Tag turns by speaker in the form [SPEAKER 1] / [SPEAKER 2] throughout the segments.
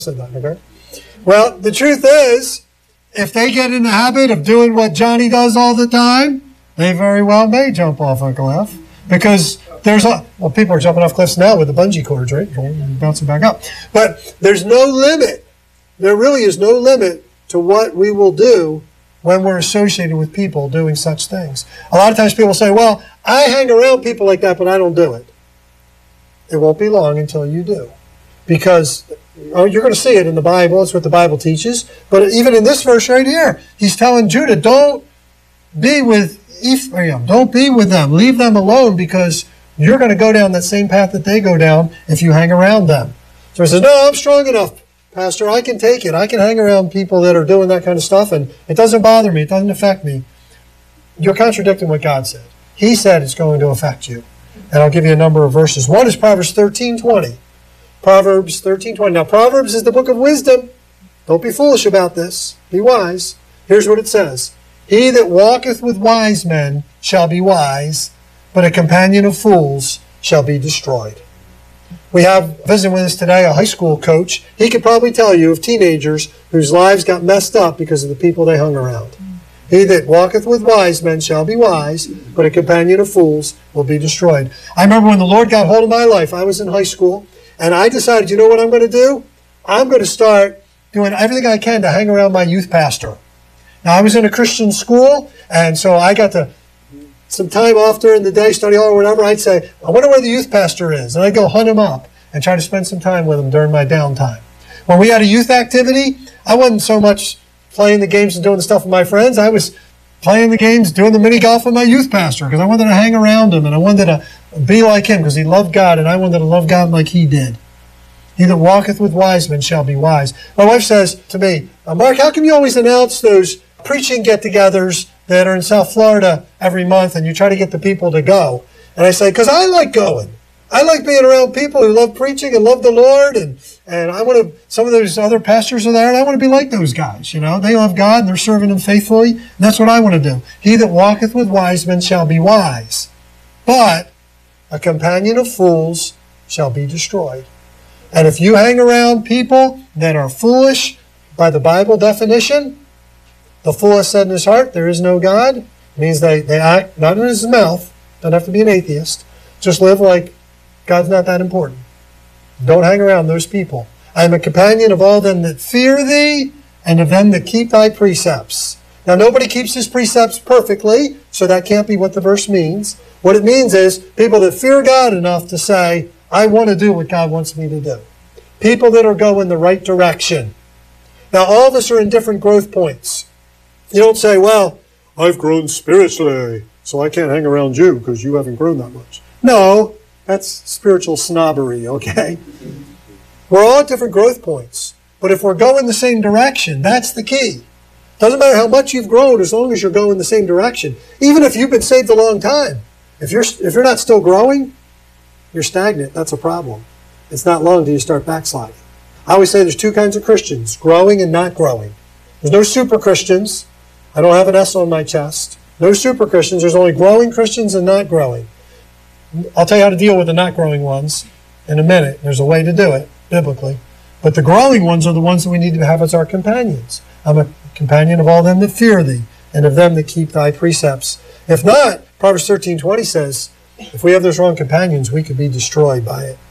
[SPEAKER 1] Okay? Well, the truth is, if they get in the habit of doing what Johnny does all the time, they very well may jump off a cliff. Because people are jumping off cliffs now with the bungee cords, right? Bouncing back up. But there's no limit. There really is no limit to what we will do when we're associated with people doing such things. A lot of times people say, well, I hang around people like that, but I don't do it. It won't be long until you do. Because you're going to see it in the Bible. It's what the Bible teaches. But even in this verse right here, he's telling Judah, don't be with Ephraim. Don't be with them. Leave them alone, because you're going to go down that same path that they go down if you hang around them. So he says, no, I'm strong enough, Pastor. I can take it. I can hang around people that are doing that kind of stuff, and it doesn't bother me. It doesn't affect me. You're contradicting what God said. He said it's going to affect you. And I'll give you a number of verses. One is Proverbs 13:20. Proverbs 13:20. Now, Proverbs is the book of wisdom. Don't be foolish about this. Be wise. Here's what it says. He that walketh with wise men shall be wise, but a companion of fools shall be destroyed. We have visiting with us today a high school coach. He could probably tell you of teenagers whose lives got messed up because of the people they hung around. He that walketh with wise men shall be wise, but a companion of fools will be destroyed. I remember when the Lord got hold of my life, I was in high school, and I decided, you know what I'm going to do? I'm going to start doing everything I can to hang around my youth pastor. Now, I was in a Christian school, and so I got some time off during the day, study hall or whatever. I'd say, I wonder where the youth pastor is. And I'd go hunt him up and try to spend some time with him during my downtime. When we had a youth activity, I wasn't so much playing the games and doing the stuff with my friends. I was playing the games, doing the mini golf with my youth pastor, because I wanted to hang around him, and I wanted to be like him, because he loved God, and I wanted to love God like he did. He that walketh with wise men shall be wise. My wife says to me, Mark, how come you always announce those preaching get-togethers that are in South Florida every month, and you try to get the people to go? And I say, because I like going. I like being around people who love preaching and love the Lord, and I want to, some of those other pastors are there, and I want to be like those guys, you know. They love God, and they're serving him faithfully, and that's what I want to do. He that walketh with wise men shall be wise, but a companion of fools shall be destroyed. And if you hang around people that are foolish, by the Bible definition, the fool has said in his heart, there is no God. It means they act, not in his mouth, don't have to be an atheist, just live like God's not that important. Don't hang around those people. I am a companion of all them that fear thee, and of them that keep thy precepts. Now, nobody keeps his precepts perfectly, so that can't be what the verse means. What it means is people that fear God enough to say, I want to do what God wants me to do. People that are going the right direction. Now, all of us are in different growth points. You don't say, well, I've grown spiritually, so I can't hang around you because you haven't grown that much. No, that's spiritual snobbery, okay? We're all at different growth points. But if we're going the same direction, that's the key. Doesn't matter how much you've grown as long as you're going the same direction. Even if you've been saved a long time. If you're not still growing, you're stagnant. That's a problem. It's not long till you start backsliding. I always say there's two kinds of Christians, growing and not growing. There's no super Christians. I don't have an S on my chest. No super Christians. There's only growing Christians and not growing. I'll tell you how to deal with the not growing ones in a minute. There's a way to do it, biblically. But the growing ones are the ones that we need to have as our companions. I'm a companion of all them that fear thee, and of them that keep thy precepts. If not, Proverbs 13:20 says, if we have those wrong companions, we could be destroyed by it.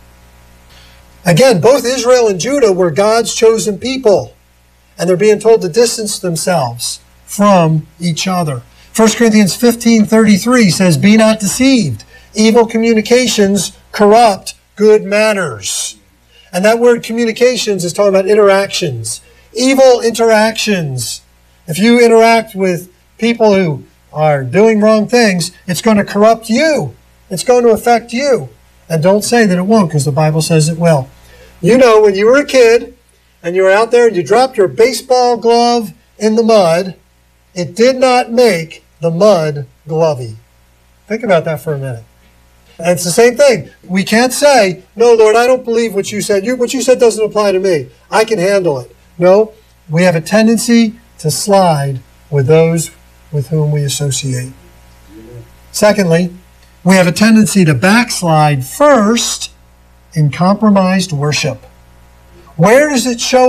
[SPEAKER 1] Again, both Israel and Judah were God's chosen people, and they're being told to distance themselves from each other. 1 Corinthians 15:33 says, be not deceived. Evil communications corrupt good manners. And that word communications is talking about interactions. Evil interactions. If you interact with people who are doing wrong things, it's going to corrupt you. It's going to affect you. And don't say that it won't, because the Bible says it will. You know, when you were a kid and you were out there and you dropped your baseball glove in the mud, it did not make the mud glovey. Think about that for a minute. And it's the same thing. We can't say, no, Lord, I don't believe what you said. What you said doesn't apply to me. I can handle it. No, we have a tendency to slide with those with whom we associate. Secondly, we have a tendency to backslide first in compromised worship. Where does it show